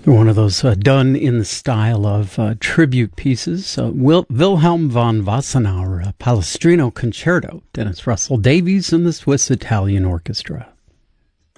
One of those done in the style of tribute pieces. Wilhelm von Wassenaar, Palestrino Concerto, Dennis Russell Davies and the Swiss Italian Orchestra.